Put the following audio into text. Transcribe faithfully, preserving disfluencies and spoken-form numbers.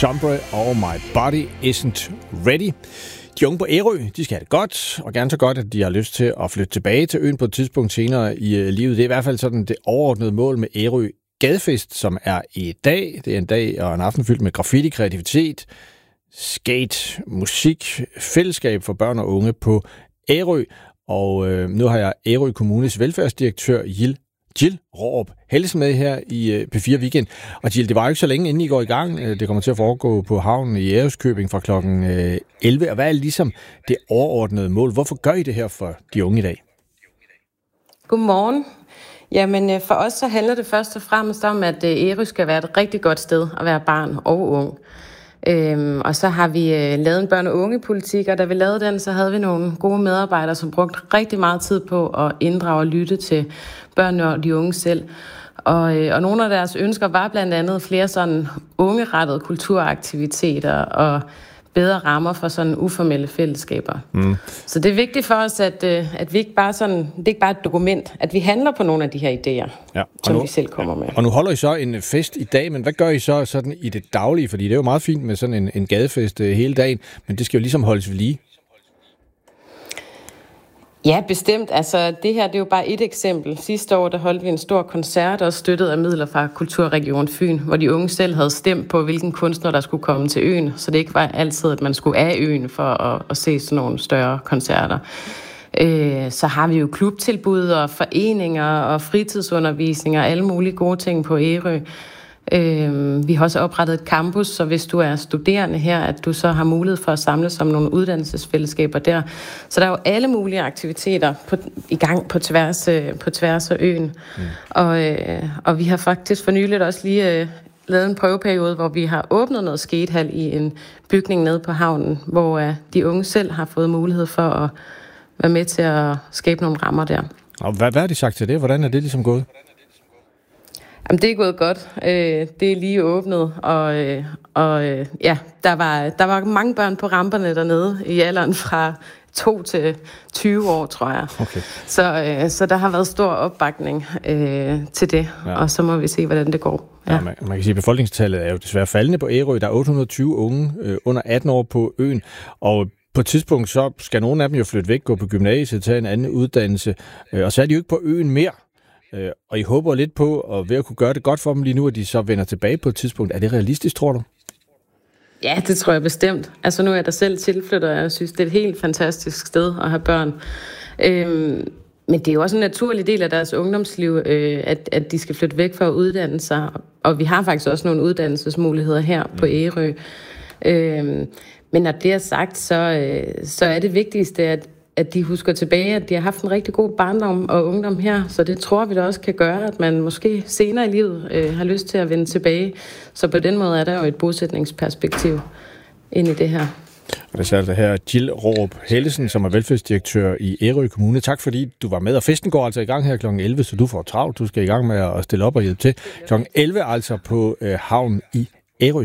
Sombre og My Body Isn't Ready. De unge på Ærø, de skal have det godt, og gerne så godt, at de har lyst til at flytte tilbage til øen på et tidspunkt senere i livet. Det er i hvert fald sådan det overordnede mål med Ærø Gadefest, som er i dag. Det er en dag og en aften fyldt med graffiti, kreativitet, skate, musik, fællesskab for børn og unge på Ærø. Og øh, nu har jeg Ærø Kommunes velfærdsdirektør Jill Jill Rårup Hellesen med her i P fire Weekend. Og Jill, det var jo ikke så længe, inden I går i gang. Det kommer til at foregå på havnen i Ærøskøbing fra klokken elleve. Og hvad er ligesom det overordnede mål? Hvorfor gør I det her for de unge i dag? Godmorgen. Jamen for os så handler det først og fremmest om, at Ærø skal være et rigtig godt sted at være barn og ung. Øhm, og så har vi øh, lavet en børne- og ungepolitik, og da vi lavede den, så havde vi nogle gode medarbejdere, som brugte rigtig meget tid på at inddrage og lytte til børnene og de unge selv. Og, øh, og nogle af deres ønsker var blandt andet flere sådan ungerettede kulturaktiviteter og bedre rammer for sådan uformelle fællesskaber. Mm. Så det er vigtigt for os, at, at vi ikke bare sådan, det er ikke bare et dokument, at vi handler på nogle af de her idéer, ja, som nu, vi selv kommer med. Og nu holder I så en fest i dag, men hvad gør I så sådan i det daglige? Fordi det er jo meget fint med sådan en, en gadefest hele dagen, men det skal jo ligesom holdes ved lige. Ja, bestemt. Altså, det her det er jo bare et eksempel. Sidste år der holdt vi en stor koncert, også støttet af midler fra Kulturregion Fyn, hvor de unge selv havde stemt på, hvilken kunstner der skulle komme til øen, så det ikke var altid, at man skulle af øen for at, at se sådan nogle større koncerter. Øh, så har vi jo klubtilbud og foreninger og fritidsundervisning og alle mulige gode ting på Ærø. Øh, vi har også oprettet et campus, så hvis du er studerende her, at du så har mulighed for at samles om nogle uddannelsesfællesskaber der. Så der er jo alle mulige aktiviteter på, i gang på tværs, på tværs af øen. Mm. Og, øh, og vi har faktisk for nyligt også lige øh, lavet en prøveperiode, hvor vi har åbnet noget skatehal i en bygning nede på havnen, hvor øh, de unge selv har fået mulighed for at være med til at skabe nogle rammer der. Og hvad, hvad har de sagt til det? Hvordan er det ligesom gået? Jamen, det er gået godt. Øh, det er lige åbnet, og, øh, og øh, ja, der var, der var mange børn på ramperne dernede i alderen fra to til tyve år, tror jeg. Okay. Så, øh, så der har været stor opbakning øh, til det, ja. Og så må vi se, hvordan det går. Ja. Ja, man, man kan sige, at befolkningstallet er jo desværre faldende på Ærø. Der er otte hundrede og tyve unge øh, under atten år på øen, og på et tidspunkt så skal nogle af dem jo flytte væk, gå på gymnasiet, tage en anden uddannelse, øh, og så er de jo ikke på øen mere. Og I håber lidt på, og ved at kunne gøre det godt for dem lige nu, at de så vender tilbage på et tidspunkt. Er det realistisk, tror du? Ja, det tror jeg bestemt. Altså nu er jeg der selv tilflytter, og jeg synes, det er et helt fantastisk sted at have børn. Øhm, men det er jo også en naturlig del af deres ungdomsliv, øh, at, at de skal flytte væk for at uddanne sig. Og vi har faktisk også nogle uddannelsesmuligheder her mm. på Ærø. Øhm, men når det er sagt, så, øh, så er det vigtigste, at at de husker tilbage, at de har haft en rigtig god barndom og ungdom her, så det tror vi da også kan gøre, at man måske senere i livet øh, har lyst til at vende tilbage. Så på den måde er der jo et bosætningsperspektiv ind i det her. Og det er det her Jill Rårup Hellesen, som er velfærdsdirektør i Ærø Kommune. Tak fordi du var med, og festen går altså i gang her klokken elleve, så du får travlt. Du skal i gang med at stille op og hjælpe til klokken elleve, altså på øh, havnen i Ærø.